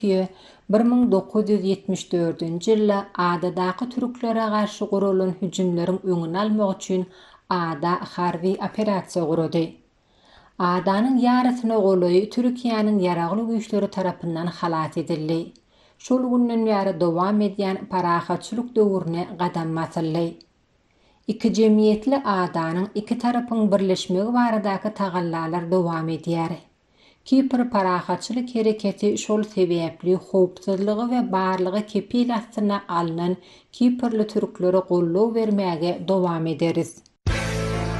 1974-nji ýylda adadaky türklere garşy guralan hüjümleriň öňüni almak üçin ada harby operasiýa gurady. Adanyň ýarasyna golaý Türkiýanyň ýaragly güýçleri tarapyndan halat edildi. Şol günden bäri dowam edýän parahatçylyk döwrüne gadam basyldy. Iki jemgyýetli adanyň iki tarapyň birleşmegi baradaky tagallalar dowam edýär. Kipr parahatçylyk hereketi şol sebäpli howpsuzlygy we barlygy kepil astyna alynan Kiprli türklere gollaw bermäge dowam ederiz.